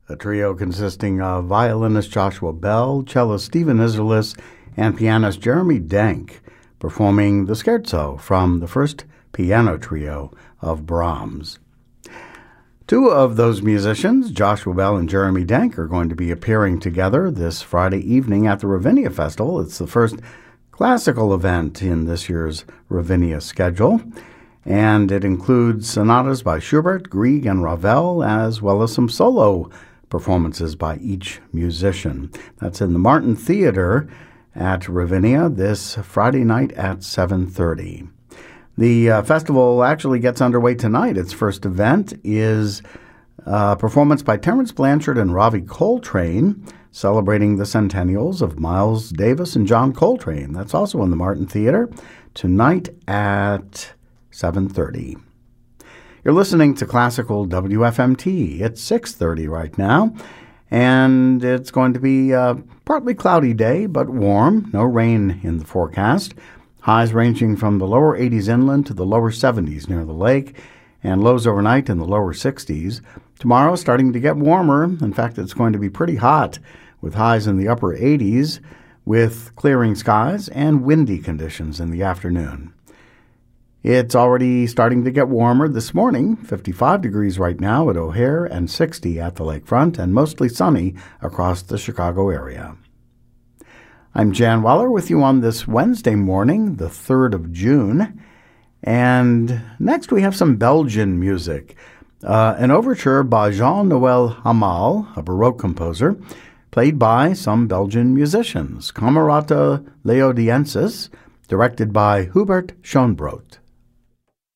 a trio consisting of violinist Joshua Bell, cellist Stephen Isserlis, and pianist Jeremy Denk, performing the scherzo from the first piano trio of Brahms. Two of those musicians, Joshua Bell and Jeremy Denk, are going to be appearing together this Friday evening at the Ravinia Festival. It's the first classical event in this year's Ravinia schedule, and it includes sonatas by Schubert, Grieg, and Ravel, as well as some solo performances by each musician. That's in the Martin Theater at Ravinia this Friday night at 7:30. The festival actually gets underway tonight. Its first event is a performance by Terence Blanchard and Ravi Coltrane, celebrating the centennials of Miles Davis and John Coltrane. That's also in the Martin Theater tonight at 7:30. You're listening to Classical WFMT. It's 6:30 right now, and it's going to be a partly cloudy day, but warm. No rain in the forecast. Highs ranging from the lower 80s inland to the lower 70s near the lake, and lows overnight in the lower 60s. Tomorrow starting to get warmer. In fact, it's going to be pretty hot with highs in the upper 80s with clearing skies and windy conditions in the afternoon. It's already starting to get warmer this morning, 55 degrees right now at O'Hare and 60 at the lakefront, and mostly sunny across the Chicago area. I'm Jan Weller with you on this Wednesday morning, the 3rd of June. And next we have some Belgian music. An overture by Jean-Noël Hamal, a Baroque composer, played by some Belgian musicians. Camerata Leodiensis, directed by Hubert Schoenbrot.